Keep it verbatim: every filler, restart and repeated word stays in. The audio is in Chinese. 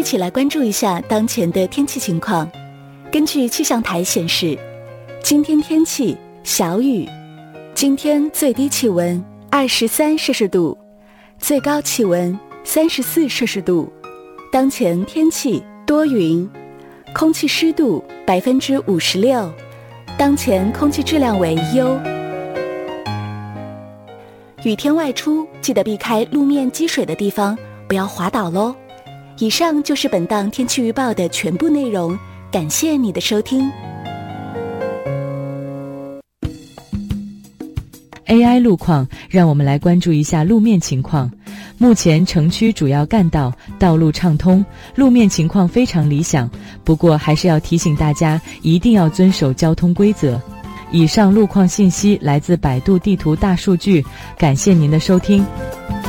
一起来关注一下当前的天气情况。根据气象台显示，今天天气小雨，今天最低气温二十三摄氏度，最高气温三十四摄氏度。当前天气多云，空气湿度百分之五十六，当前空气质量为优。雨天外出记得避开路面积水的地方，不要滑倒咯。以上就是本档天气预报的全部内容，感谢你的收听。 A I 路况，让我们来关注一下路面情况。目前城区主要干道道路畅通，路面情况非常理想，不过还是要提醒大家一定要遵守交通规则。以上路况信息来自百度地图大数据，感谢您的收听。